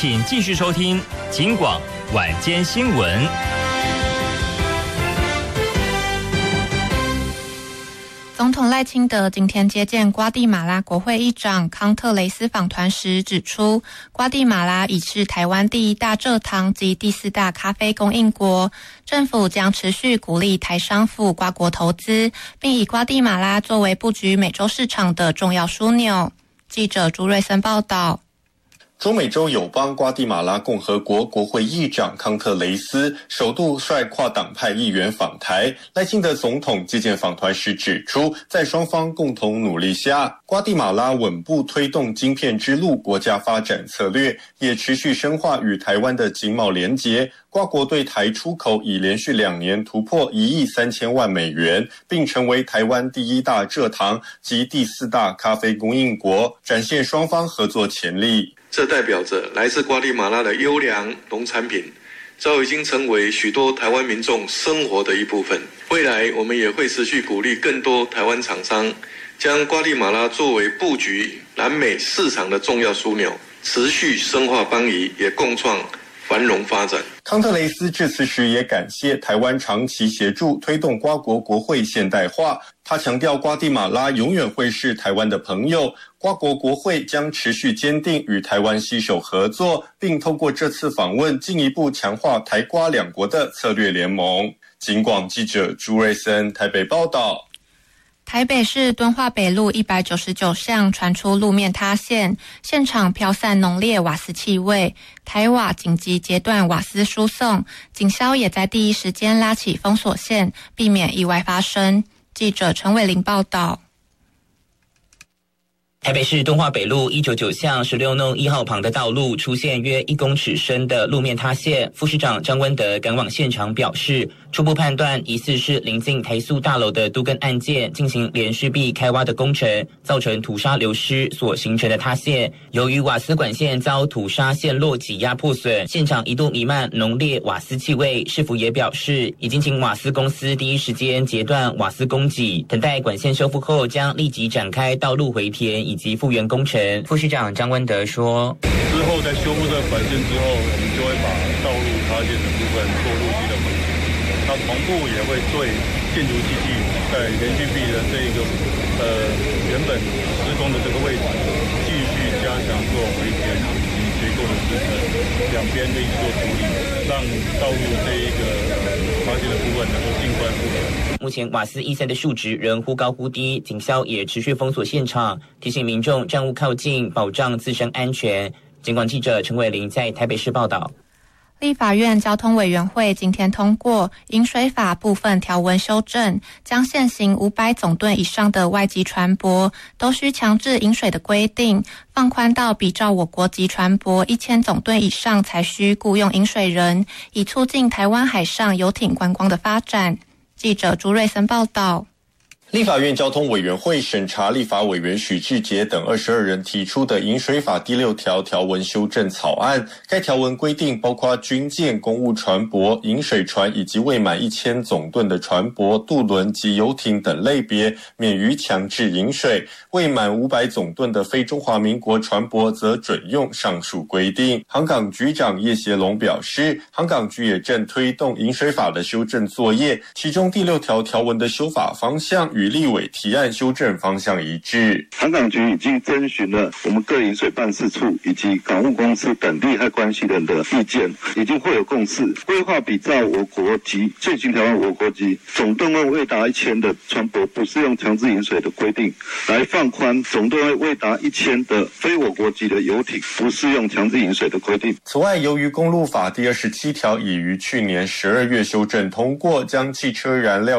请继续收听警广晚间新闻。 总统赖清德今天接见瓜地马拉国会议长康特雷斯访团时指出，瓜地马拉已是台湾第一大蔗糖及第4大咖啡供应国，政府将持续鼓励台商赴瓜国投资，并以瓜地马拉作为布局美洲市场的重要枢纽。记者朱瑞森报道。 中美洲友邦瓜地马拉共和国国会议长康特雷斯首度率跨党派议员访台，赖清德总统接见访团时指出，在双方共同努力下，瓜地马拉稳步推动晶片之路国家发展策略，也持续深化与台湾的经贸连结。瓜国对台出口已连续2年突破1亿3000万美元，并成为台湾第1大蔗糖及第4大咖啡供应国，展现双方合作潜力。 这代表着来自瓜地马拉的优良农产品早已经成为许多台湾民众生活的一部分。未来我们也会持续鼓励更多台湾厂商将瓜地马拉作为布局南美市场的重要枢纽，持续深化邦谊，也共创繁荣发展。 康特雷斯致辞时也感谢台湾长期协助推动瓜国国会现代化，他强调瓜地马拉永远会是台湾的朋友，瓜国国会将持续坚定与台湾携手合作，并透过这次访问进一步强化台瓜两国的策略联盟。警广记者朱瑞森台北报道。 台北市敦化北路199巷传出路面塌陷，现场飘散浓烈瓦斯气味，台瓦紧急截断瓦斯输送，警消也在第一时间拉起封锁线，避免意外发生。记者陈伟玲报道。 台北市敦化北路199巷16弄1号旁的道路出现约1公尺深的路面塌陷，副市长张温德赶往现场表示，初步判断疑似是临近台塑大楼的都更案件进行连续壁开挖的工程，造成土砂流失所形成的塌陷。由于瓦斯管线遭土砂陷落挤压破损，现场一度弥漫浓烈瓦斯气味。市府也表示，已经请瓦斯公司第一时间截断瓦斯供给，等待管线修复后将立即展开道路回填以及复原工程。副市长张温德说， 之后在修复这个管线之后，我们就会把道路塌陷的部分做陆续的回填，那同步也会对建筑机器在连续壁的这个原本施工的这个位置继续加强做回填以及结构的支撑，两边一起做处理，让道路这一个塌陷的部分能够尽快复原。 目前瓦斯133的数值仍忽高忽低，警消也持续封锁现场，提醒民众暂勿靠近，保障自身安全。警广记者陈伟玲在台北市报道。 立法院交通委员会今天通过饮水法部分条文修正，将现行500总吨以上的外籍船舶都需强制饮水的规定放宽到比照我国籍船舶1000总吨以上才需雇用饮水人，以促进台湾海上游艇观光的发展。记者朱瑞森报道。 立法院交通委员会审查立法委员许志杰等22人提出的饮水法第6条条文修正草案。该条文规定，包括军舰、公务船舶、饮水船以及未满1000总吨的船舶、渡轮及游艇等类别免于强制饮水，未满500总吨的非中华民国船舶则准用上述规定。航港局长叶协龙表示，航港局也正推动饮水法的修正作业，其中第6条条文的修法方向与立委提案修正方向一致。 航港局已经征询了我们各饮水办事处以及港务公司等利害关系人的意见，已经会有共识，规划比照我国籍现行条文我国籍总吨位未达1000的船舶不适用强制饮水的规定，来放宽总吨位未达1000的非我国籍的游艇不适用强制饮水的规定。 此外，由于公路法第27条已于去年12月修正通过，将汽车燃料